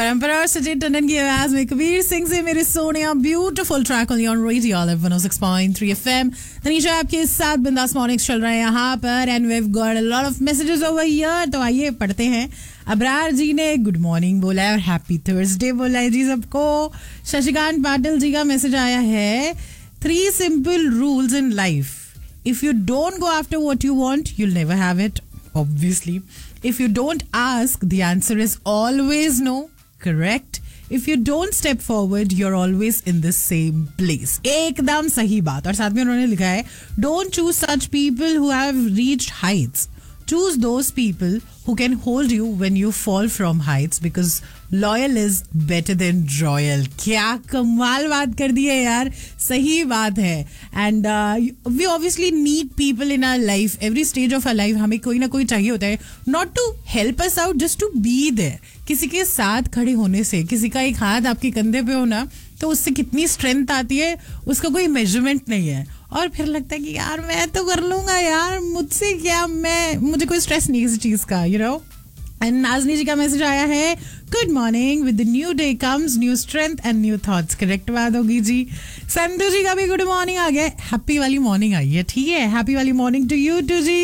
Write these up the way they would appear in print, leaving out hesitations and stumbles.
परंपरा और सचिन टंडन की आवाज में कबीर सिंह से मेरे Sonia beautiful track on on radio olive 106.3 FM. Tanisha आपके साथ बिंदास मॉर्निंग्स चल रहे हैं यहाँ पर and we have got a lot of messages over here. तो आइए पढ़ते हैं। अबरार जी ने गुड मॉर्निंग बोला है और हैप्पी थर्सडे बोला है जी सबको। शशिकांत पाटिल जी का मैसेज आया है 3 simple rules in life. If you don't go after what you want, you'll never have it, obviously. If you don't ask, the answer is always no, correct? If you don't step forward, you're always in the same place. एकदम सही बात। और साथ में उन्होंने लिखा है don't choose such people who have reached heights. Choose those people who can hold you when you fall from heights because loyal is better than royal. क्या कमाल बात कर दी है यार, सही बात है। And we obviously need people in our life, every stage of our life हमें कोई ना कोई चाहिए होता है, not to help us out, just to be there. किसी के साथ खड़े होने से, किसी का एक हाथ आपके कंधे पे होना, तो उससे कितनी स्ट्रेंथ आती है उसका कोई मेजरमेंट नहीं है। और फिर लगता है कि यार मैं तो कर लूंगा यार, मुझसे क्या, मुझे कोई स्ट्रेस नहीं किसी चीज का, यू नो। एंड नाजनी जी का मैसेज आया है good morning, with the new day comes new strength and new thoughts. Correct बात होगी जी। संतु जी का भी गुड मॉर्निंग आ गया, हैप्पी वाली मॉर्निंग आई है, ठीक है, हैप्पी वाली morning to you to ji.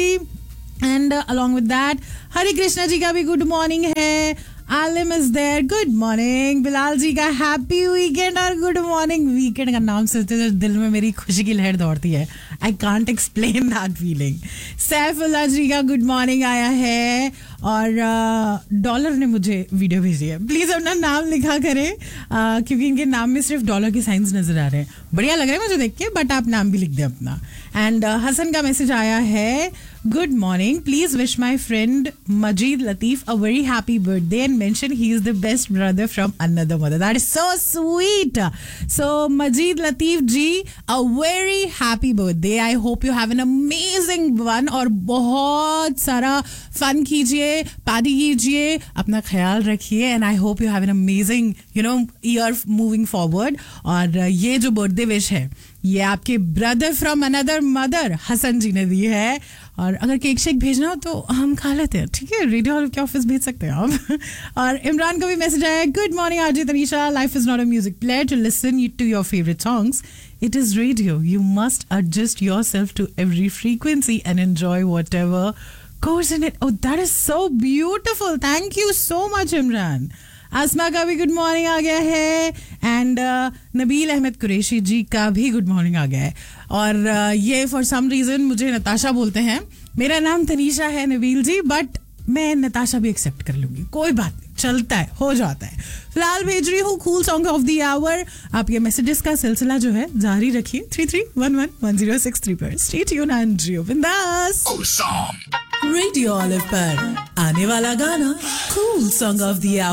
And along with that हरे कृष्णा जी का भी गुड मॉर्निंग है। आलिम is there, good morning. Bilal जी का हैप्पी वीकेंड और गुड मॉर्निंग। वीकेंड का नाम सुनते तो दिल में मेरी खुशी की लहर दौड़ती है, I can't explain that feeling. Saifullah जी का गुड मॉर्निंग आया है और डॉलर ने मुझे वीडियो भेजी है, प्लीज अपना नाम लिखा करें क्योंकि इनके नाम में सिर्फ डॉलर के साइंस नजर आ रहे हैं। बढ़िया लग रहा है मुझे देख के, बट आप नाम भी लिख दें अपना। एंड हसन का मैसेज आया है good morning, please wish my friend Majeed Latif a very happy birthday and mention he is the best brother from another mother. That is so sweet. So Majeed Latif ji, a very happy birthday. I hope you have an amazing one और बहुत सारा fun कीजिए, party कीजिए, अपना ख्याल रखिए and I hope you have an amazing year moving forward. और ये जो बर्थडे विश है ये आपके brother from another mother Hasan जी ने दी है। और अगर केक शेक भेजना हो तो हम खा लेते हैं, ठीक है, रेडियो हॉल के ऑफिस भेज सकते हैं आप। और इमरान का भी मैसेज आया good morning RJ Tanisha, life is not a music player to listen to your favourite songs, it is radio. You must adjust yourself to every frequency and enjoy whatever goes in it. Oh, that is so beautiful. Thank you so much, Imran. आसमा का भी good morning आ गया है and Nabeel Ahmad Qureshi जी का भी good morning आ गया है। और ये फॉर सम रीजन मुझे नताशा बोलते हैं, मेरा नाम तनीषा है नबील जी, बट मैं नताशा भी एक्सेप्ट कर लूंगी, कोई बात नहीं, चलता है, हो जाता है। फिलहाल भेज रही हूँ cool song of the our. आप ये मैसेजेस का सिलसिला जो है जारी रखिए 33111063 पर। स्टे ट्यून एंड जियो बिंदास। रेडियो ऑलिव पर आने वाला गाना cool song of the our.